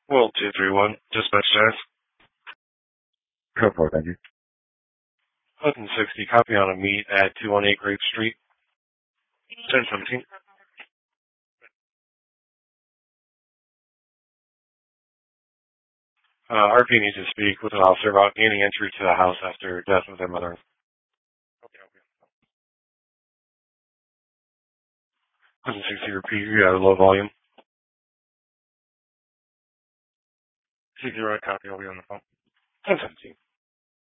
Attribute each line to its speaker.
Speaker 1: Well, 231, dispatch staff.
Speaker 2: Go for it, thank you.
Speaker 1: 160, copy on a meet at 218 Grape Street. 1017. RP needs to speak with an officer about gaining entry to the house after death of their mother. Okay. 160, repeat, you got a low volume. 60, right, copy, I'll be on the phone. 1017.